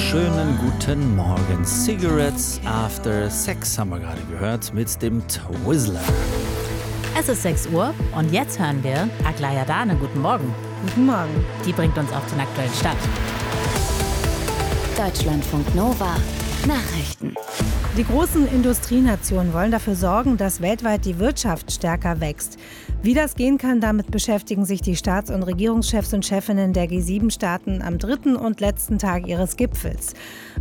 Schönen guten Morgen. Cigarettes After Sex haben wir gerade gehört mit dem Twizzler. Es ist 6 Uhr und jetzt hören wir Aglaya Dane. Guten Morgen. Guten Morgen. Die bringt uns auf den aktuellen Stand. Deutschlandfunk Nova. Nachrichten. Die großen Industrienationen wollen dafür sorgen, dass weltweit die Wirtschaft stärker wächst. Wie das gehen kann, damit beschäftigen sich die Staats- und Regierungschefs und Chefinnen der G7-Staaten am dritten und letzten Tag ihres Gipfels.